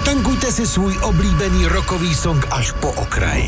Natankujte si svůj oblíbený rockový song až po okraj.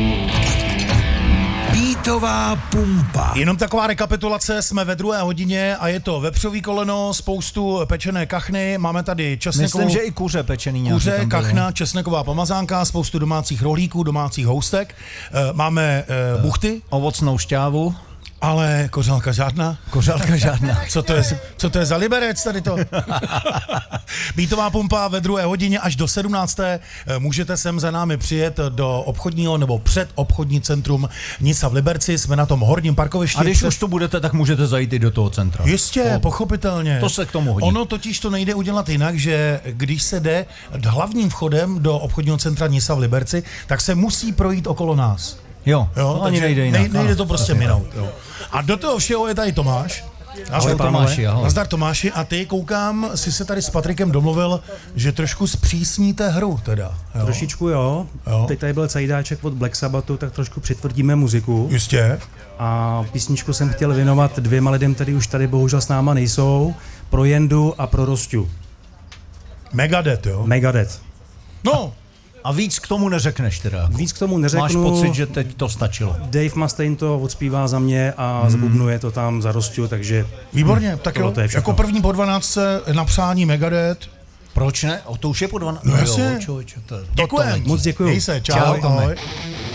Beatová pumpa. Jenom taková rekapitulace, jsme ve 2. hodině a je to vepřový koleno, spoustu pečené kachny, máme tady česnekovou... Myslím, že i kuře pečený nějaký Kuře, tam byly. kachna, česneková pomazánka, spoustu domácích rohlíků, domácích houstek, máme buchty, Ovocnou šťávu. ale kořálka žádná. Kořálka žádná. Co to je za liberec tady to? Beatová pumpa ve 2. hodině až do 17. Můžete sem za námi přijet do obchodního nebo před obchodní centrum Nisa v Liberci. Jsme na tom horním parkovišti. A když už tu budete, tak můžete zajít i do toho centra. Jistě, pochopitelně. To se k tomu hodí. Ono totiž to nejde udělat jinak, že když se jde hlavním vchodem do obchodního centra Nisa v Liberci, tak se musí projít okolo nás. Jo, to ani nejde jinak. Nejde to prostě minout. Jo. A do toho všeho je tady Tomáš. Ahoj Tomáši, ahoj. Nazdar Tomáši, a ty koukám, si se tady s Patrikem domluvil, že trošku zpřísníte hru teda. Jo. Trošičku jo. Teď tady byl cajdáček od Black Sabbathu, tak trošku přitvrdíme muziku. Jistě. A písničku jsem chtěl věnovat 2 lidem, který už tady bohužel s náma nejsou. Pro Jendu a pro Rosťu. Megadeth, jo? Megadeth. No, A víc k tomu neřekneš teda. Víc k tomu neřeknu. Máš pocit, že teď to stačilo. Dave Mustaine to odspívá za mě a zbubnuje to tam za Rosťu, takže... výborně, tak jo. To je všechno. Jako první po 12 na přání Megadeth. Proč ne? O, to už je po 12. No jasně. Člověče, to Děkujem. Moc děkuju. Měj se, čau, Čau, Tome. ahoj.